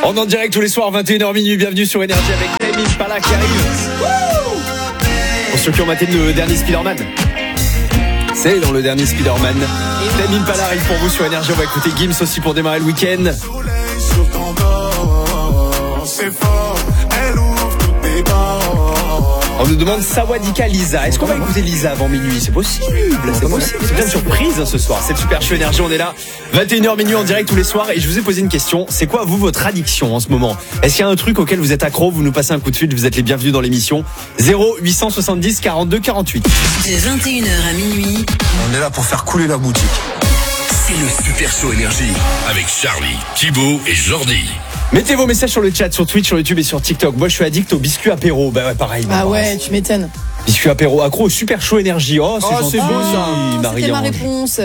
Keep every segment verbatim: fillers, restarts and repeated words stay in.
On est en direct tous les soirs, vingt et une heures minuit. Bienvenue sur Énergie avec Tame Impala qui arrive. Wouh, pour ceux qui ont maté le dernier Spider-Man, c'est dans le dernier Spider-Man. Tame Impala arrive pour vous sur Énergie. On va écouter Gims aussi pour démarrer le week-end. On nous demande Sawadika Lisa. Est-ce qu'on va écouter Lisa avant minuit? C'est possible, c'est possible. C'est plein de surprises ce soir. C'est le Super Show Énergie, on est là. vingt et une heures minuit en direct tous les soirs. Et je vous ai posé une question. C'est quoi, vous, votre addiction en ce moment? Est-ce qu'il y a un truc auquel vous êtes accro? Vous nous passez un coup de fil, vous êtes les bienvenus dans l'émission. zéro huit cent soixante-dix quarante-deux quarante-huit. De vingt et une heures à minuit. On est là pour faire couler la boutique. C'est le Super Show Énergie avec Charlie, Thibaut et Jordi. Mettez vos messages sur le chat, sur Twitch, sur YouTube et sur TikTok. Moi, je suis addict au biscuit apéro. Bah ouais, pareil. Ah ouais, tu m'étonnes. Biscuit apéro, accro au Super Show Énergie. Oh, c'est oh, gentil. C'est beau ça. Oh, c'était ma réponse.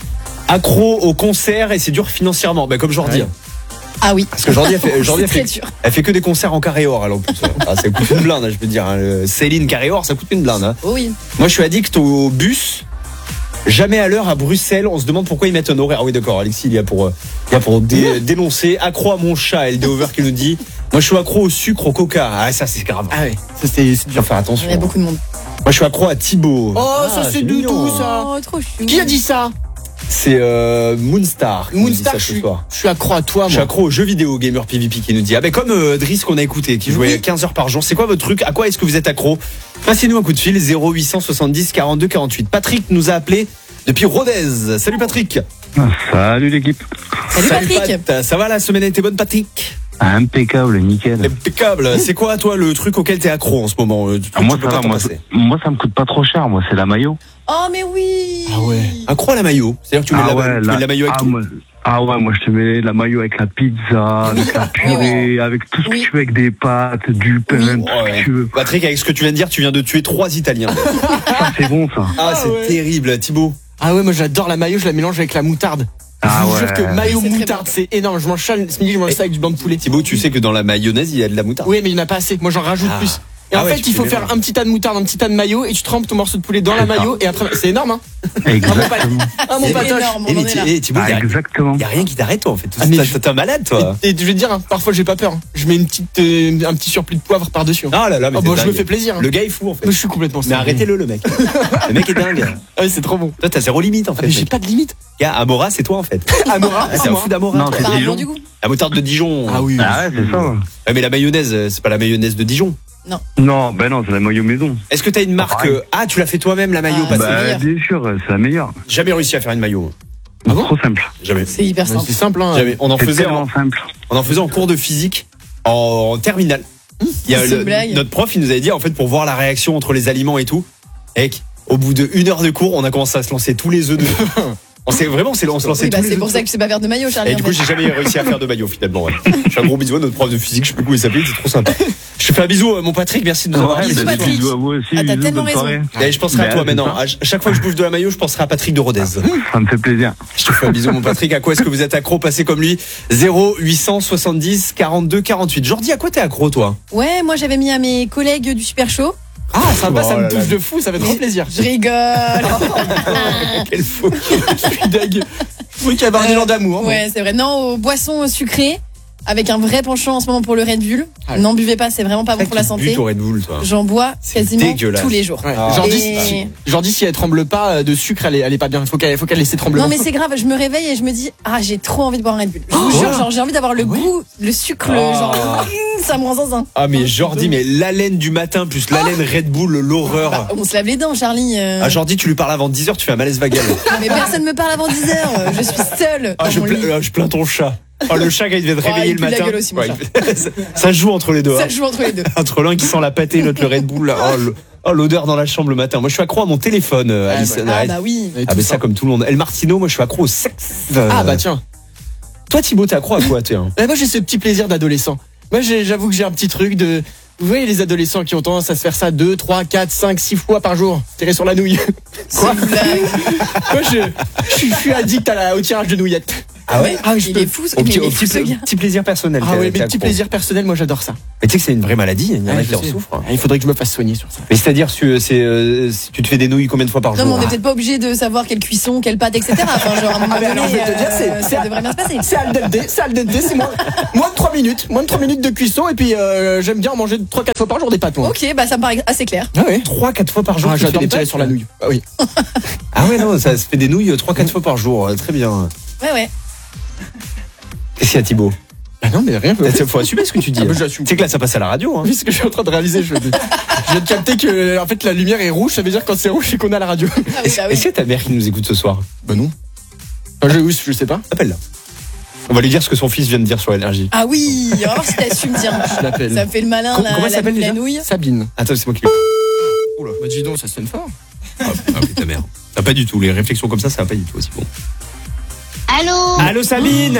Accro au concert et c'est dur financièrement. Bah comme Jordi. Ouais. Ah oui. Parce que Jordi a fait, Jordi a fait, dur. elle fait que des concerts en carré or. Alors en plus, ah, ça coûte une blinde, je peux dire. Hein. Céline carré or, ça coûte une blinde. Hein. Oh oui. Moi, je suis addict au bus. Jamais à l'heure à Bruxelles. On se demande pourquoi ils mettent un horaire. Ah oui, d'accord. Alexis, il y a pour, il y a pour dé, dénoncer. Accro à mon chat. L D Over qui nous dit. Moi, je suis accro au sucre, au coca. Ah, ça, c'est grave. Ah ouais. Ça, c'est, c'est dur. Faire attention. Il y a beaucoup de monde. Moi, je suis accro à Thibaut. Oh, ah, ça, c'est, c'est doudou, ça. Oh, trop chou. Qui a dit ça? C'est euh, Moonstar. Moonstar, je suis, je suis accro à toi, moi. Je suis accro aux jeux vidéo, Gamer P V P qui nous dit. Ah ben comme euh, Driss qu'on a écouté, qui jouait oui. quinze heures par jour. C'est quoi votre truc? À quoi est-ce que vous êtes accro? Passez-nous un coup de fil, zéro huit cent soixante-dix quarante-deux quarante-huit. Patrick nous a appelé depuis Rodez. Salut Patrick. Salut l'équipe. Salut, Salut Patrick. Pat. Ça va, la semaine a été bonne, Patrick? Impeccable, nickel. Impeccable. C'est quoi, toi, le truc auquel t'es accro en ce moment? Tu, ah, moi, ça va, moi, moi, ça me coûte pas trop cher. Moi, c'est la maillot. Oh, mais oui. Ah ouais. Accro à la maillot. C'est-à-dire que tu mets, ah, la, ouais, tu la... mets la maillot avec ah, tout. Moi... Ah ouais, moi je te mets la maillot avec la pizza, avec la purée, avec tout ce que oui. tu veux, avec des pâtes, du pain, oui. tout ce que tu veux. Patrick, avec ce que tu viens de dire, tu viens de tuer trois Italiens. Ça c'est bon ça. Ah, ah c'est ouais. terrible, Thibaut. Ah ouais, moi j'adore la maillot, je la mélange avec la moutarde. Ah je vous ouais. jure que maillot moutarde, c'est énorme. Je mange ça ce midi, je mange ça avec du blanc de poulet. Thibaut, tu sais que dans la mayonnaise, il y a de la moutarde. Oui, mais il n'y en a pas assez. Moi j'en rajoute ah. plus. Et ah en ouais, fait, il faut faire mélanges. un petit tas de moutarde, un petit tas de maillot, et tu trempes ton morceau de poulet dans la maillot, et après, c'est énorme, hein. Exactement. Ah mon patoche. Et mais et Thibaut, ah, exactement. Il y a rien qui t'arrête, toi, en fait. Ah, t'es, t'es un malade, toi. Et, et je vais te dire, hein, parfois, j'ai pas peur. Hein. Je mets une petite, euh, un petit surplus de poivre par dessus. Hein. Ah là là, mais oh, bon, je me fais plaisir. Hein. Le gars est fou, en fait. Moi, je suis complètement. Mais arrêtez-le, le mec. Le mec est dingue. Ah oui, c'est trop bon. Toi, t'as zéro limite, en fait. Ah, mais j'ai pas de limite. Gars, Amora, c'est toi, en fait. Amora, c'est un fou d'Amora. Non, c'est Dijon. La moutarde de Dijon. Ah oui. Ah ouais, c'est ça. Mais la mayonnaise, c'est pas la mayonnaise de Dijon. Non. Non, ben non, c'est la maillot maison. Est-ce que t'as une marque? Ah, tu l'as fait toi-même, la maillot? Ah, bah, bien sûr, c'est la meilleure. Jamais réussi à faire une maillot. Ah bon? Trop simple. Jamais. C'est hyper simple. C'est simple, hein. Jamais. On en c'est faisait en, simple. On en faisait en cours de physique en terminale. Mmh, il y a le, notre prof, il nous avait dit en fait pour voir la réaction entre les aliments et tout. Et au bout de une heure de cours, on a commencé à se lancer tous les œufs de. On s'est vraiment, on, on se lançait oui, bah tous les c'est pour ça que je sais pas faire de maillot, Charlie. Et du coup, j'ai jamais réussi à faire de maillot finalement. Ouais. Je fais un gros bisou à notre prof de physique, je sais plus comment il s'appelle, c'est trop sympa. Je te fais un bisou, mon Patrick, merci de nous avoir dit. Bisous, bisous à vous aussi. Ah, t'as tellement raison. Et je penserai à toi maintenant. À chaque fois que je bouge de la maillot, je penserai à Patrick de Rodez. Ça me fait plaisir. Je te fais un bisou, mon Patrick. À quoi est-ce que vous êtes accro? Passez comme lui. zéro huit cent soixante-dix quarante-deux quarante-huit. Jordi, à quoi t'es accro, toi? Ouais, moi j'avais mis à mes collègues du Super Show. Ah, sympa, oh ça me touche là. de fou, ça fait trop plaisir. Je rigole. Quel fou. Je suis dingue. Oui, qu'il y avait un élan d'amour. Ouais, c'est vrai. Non, aux boissons sucrées, avec un vrai penchant en ce moment pour le Red Bull. Ah, n'en buvez pas, c'est vraiment pas bon pour la santé. Red Bull, toi. J'en bois c'est quasiment dégueulasse. tous les jours. Ouais. Ah. Genre, et... si, genre dis si elle tremble pas de sucre, elle est, elle est pas bien. Faut qu'elle, faut qu'elle laisse trembler. Non mais c'est grave. Je me réveille et je me dis ah j'ai trop envie de boire un Red Bull. Je vous oh, jure, genre j'ai envie d'avoir le ouais. goût, le sucre, oh. genre ça me rend zinzin. Ah mais Jordi, mais l'haleine du matin plus l'haleine Red Bull, l'horreur. Bah, on se lave les dents, Charlie. Euh... Ah Jordi, tu lui parles avant dix heures, tu fais un malaise vagal. Mais personne me parle avant dix heures. Je suis seule. Ah je, pla- je plains ton chat. Oh, le chat, quand il devait te réveiller ouais, le matin. Aussi, ouais, ça joue entre les deux. Ça hein. joue entre les deux. Entre l'un qui sent la pâtée, l'autre le Red Bull. Oh, le, oh, l'odeur dans la chambre le matin. Moi, je suis accro à mon téléphone, ah, Alice. bah, ah, bah oui. Ah, mais ça, comme tout le monde. El Martino, moi, je suis accro au sexe. Ah, bah tiens. Toi, Thibaut, t'es accro à quoi, toi? Bah, moi, j'ai ce petit plaisir d'adolescent. Moi, j'ai, j'avoue que j'ai un petit truc de. Vous voyez les adolescents qui ont tendance à se faire ça deux, trois, quatre, cinq, six fois par jour, tirer sur la nouille. Quoi? Moi je, je, je suis addict à la, au tirage de nouillettes. Ah ouais? Ah, il est fou, au petit, au petit, petit, petit plaisir personnel. Ah ouais, mais petit plaisir personnel, moi j'adore ça. Mais tu sais que c'est une vraie maladie, il y en a qui en souffrent. Il faudrait que je me fasse soigner sur ça. Mais c'est-à-dire, c'est, c'est, euh, tu te fais des nouilles combien de fois par jour? Non, mais on n'est peut-être pas obligé de savoir quelle cuisson, quelle pâte, et cetera. Enfin, genre, à un moment ah, donné, alors, je vais te dire, c'est, euh, c'est, ça devrait bien se passer. C'est al dente, c'est al dente, c'est moins, moins de trois trois minutes, moins de trois minutes de cuisson et puis euh, j'aime bien en manger trois quatre fois par jour des pâtes moi. Ok, bah ça me paraît assez clair. Ah ouais. trois quatre fois par jour. Ah, tu fais j'adore des me tirer pâtes sur la nouille. Ah oui. Ah ouais, non, ça se fait des nouilles trois quatre fois par jour. euh, Très bien. Ouais, ouais. Qu'est-ce qu'il y a, Thibaut? Ah non mais rien. Il faut assumer ce que tu dis. Ah, bah, hein. j'assume. C'est que là, ça passe à la radio. Hein. Oui, ce que je suis en train de réaliser, je, je viens de capter que en fait la lumière est rouge, ça veut dire que quand c'est rouge c'est qu'on a la radio. Ah oui, Est-ce bah oui. est-ce que ta mère qui nous écoute ce soir? Bah non. Enfin, je, oui, je sais pas. Appelle-la. On va lui dire ce que son fils vient de dire sur l'énergie. Ah oui, on va voir si t'assumes, tiens. Je l'appelle. Ça me fait le malin, Com- la, comment elle la, s'appelle la déjà nouille. Sabine. Attends, c'est moi qui l'ai. Oula, bah dis donc, ça sonne fort. Ah, ok, ta mère. Ah, pas du tout. Les réflexions comme ça, ça va pas du tout aussi bon. Allô? Allô, Sabine.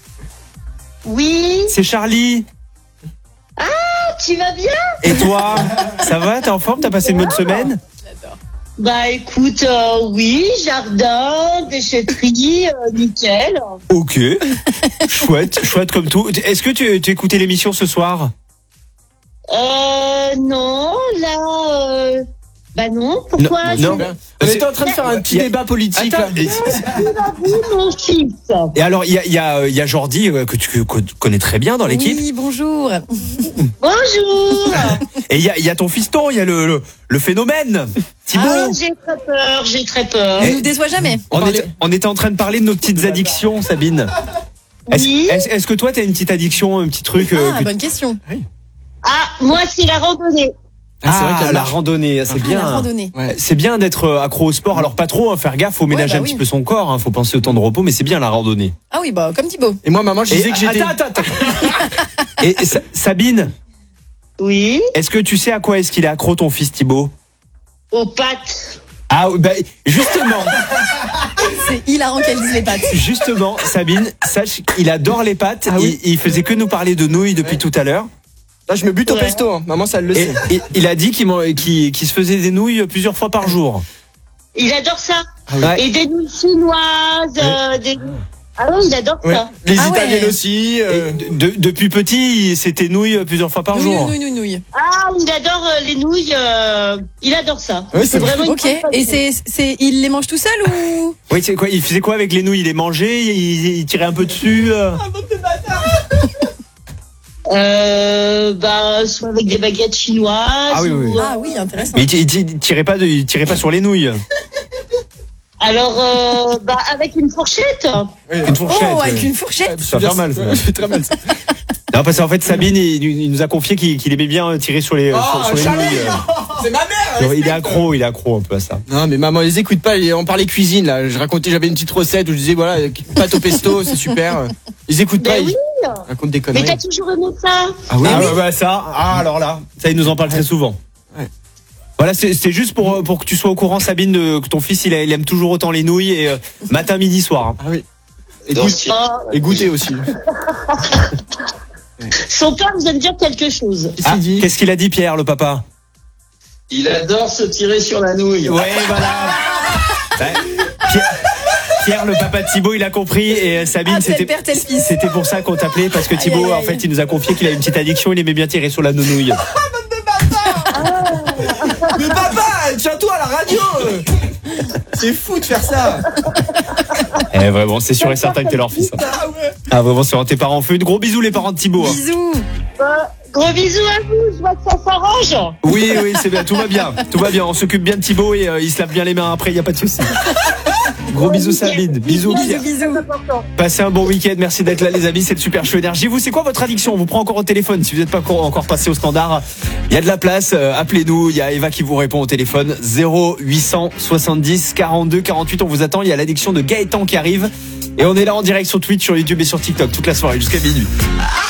Oui? C'est Charlie. Tu vas bien? Et toi? Ça va? T'es en forme? T'as passé une bonne semaine? Bah écoute, euh, oui, jardin, déchetterie, euh, nickel. Ok. Chouette, chouette comme tout. Est-ce que tu, tu écoutais l'émission ce soir? Euh, non, là, euh, bah non, pourquoi? Non, non. On était en train de faire un petit Il y a- débat politique Attends, là. et, Tu mon fils? et alors, il y a, il y, a, il y a Jordi euh, que tu que tu connais très bien dans l'équipe. Oui, bonjour. Bonjour. Et il y a, il y a ton fiston, il y a le, le, le phénomène. Thibaut. Ah, j'ai très peur, j'ai très peur. On nous déçoit jamais. on, parlait- était, on était en train de parler de nos petites addictions, Sabine. Est-ce Oui. est-ce- est-ce que toi, t'as une petite addiction, un petit truc euh, Ah, que- bonne question. Ah, moi, c'est la randonnée. Ah, c'est vrai Ah, qu'elle la marche. randonnée, c'est Ah, bien. la randonnée. Ouais. C'est bien d'être euh, accro au sport. Alors pas trop, hein, faire gaffe, faut ménager bah un oui. petit peu son corps, hein, faut penser au temps de repos, mais c'est bien la randonnée. Ah oui, bah comme Thibaut. Et moi maman, je disais Et- que j'étais attends, attends, attends. Et Sa- Sabine, Oui. est-ce que tu sais à quoi est-ce qu'il est accro ton fils Thibaut? Aux pâtes. Ah bah justement, C'est hilarant qu'elle dise les pattes. justement, Sabine, sache qu'il adore les pâtes. Ah oui. il, il faisait que nous parler de nouilles depuis tout à l'heure. Là, je me bute au Ouais. pesto, hein. Maman, ça elle le Et, sait. et il a dit qu'il m'en- qu'il- qu'il se faisait des nouilles plusieurs fois par jour. Il adore ça. Ouais. Et des nouilles chinoises, euh, des... Ah oui, il adore Ouais. ça. Les Ah ouais. Italiennes aussi. euh, Et de- depuis petit, c'était nouilles plusieurs fois par Nouille, jour. nouille, nouille, nouille. Ah, il adore euh, les nouilles, euh, il adore ça. Ouais, c'est vraiment une Ok. grande Et passion. c'est, c'est, il les mange tout seul ou? Oui, c'est quoi? Il faisait quoi avec les nouilles? Il les mangeait, il, il tirait un peu dessus. euh. Euh, bah, soit avec des baguettes chinoises. Ah oui, oui, oui. ou, euh, Ah oui, intéressant. Mais il, ti- il ti- il tirait pas, de, il tirait pas sur les nouilles. Alors, euh, bah, avec une fourchette. Une fourchette. Oh, avec ouais. une fourchette. Ça va faire mal, ça. Ouais, c'est très mal. ça. Non, parce qu'en fait, Sabine, il, il nous a confié qu'il qu'il aimait bien tirer sur les, sur, sur les Charlie, nouilles. euh. c'est ma mère. Genre, il est respecte. accro, il est accro un peu à ça. Non mais maman, ils écoutent pas. On parlait cuisine là. Je racontais, j'avais une petite recette où je disais voilà, pâte au pesto, c'est super. Ils écoutent pas. Ben Ils oui. racontent des Mais conneries. t'as toujours aimé ça. Ah oui. Ah, ouais, bah, ça, ah, alors là, ça, il nous en parle très souvent. Ouais. Voilà, c'est c'est juste pour, pour que tu sois au courant, Sabine, de, que ton fils, il, a- il aime toujours autant les nouilles, et euh, matin, midi, soir. hein. Ah oui. Et, goût- Oh, et goûter aussi. son père vous aime dire quelque chose. Qu'est-ce Ah, qu'il dit qu'est-ce qu'il a dit, Pierre, le papa? Il adore se tirer sur la nouille. Ouais, voilà. Ouais. Pierre, Pierre, le papa de Thibaut, il a compris, et euh, Sabine, Ah, tel c'était père, tel fils. c'était pour ça qu'on t'appelait, parce que Aïe, Thibaut, aïe, en aïe. fait, il nous a confié qu'il a une petite addiction, il aimait bien tirer sur la nouille. Mais papa, tiens-toi à la radio. C'est fou de faire ça. Eh, vraiment, c'est sûr et certain que t'es leur fils. hein. Ah, vraiment, c'est tes parents. On fait de gros bisous, les parents de Thibaut. hein. Bisous. Bah, gros bisous à vous, je vois que ça s'arrange. Oui, oui, c'est bien, tout va bien. Tout va bien, on s'occupe bien de Thibaut et euh, il se lave bien les mains après, il n'y a pas de souci. Gros bisous, Sabine. Bisous, Pierre. Bisous, bisous. Passez un bon week-end, merci d'être là, les amis. C'est le Super Show Énergie. Vous, c'est quoi votre addiction? On vous prend encore au téléphone. Si vous n'êtes pas encore encore passé au standard, il y a de la place. euh, Appelez-nous. Il y a Eva qui vous répond au téléphone. zéro huit cent soixante-dix quarante-deux quarante-huit. On vous attend. Il y a l'addiction de Gaëtan qui arrive. Et on est là en direct sur Twitch, sur YouTube et sur TikTok toute la soirée jusqu'à minuit.